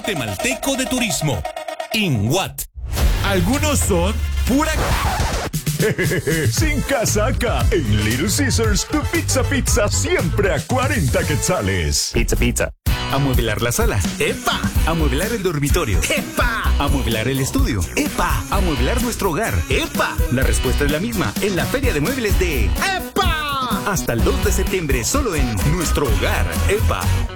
guatemalteco de turismo. INGUAT. Algunos son pura... Sin casaca. En Little Caesars, tu pizza siempre a 40 quetzales. Pizza. Amueblar la sala. ¡Epa! Amueblar el dormitorio. ¡Epa! Amueblar el estudio. ¡Epa! Amueblar nuestro hogar. ¡Epa! La respuesta es la misma en la Feria de Muebles de... ¡Epa! Hasta el 2 de septiembre, solo en Nuestro Hogar. ¡Epa!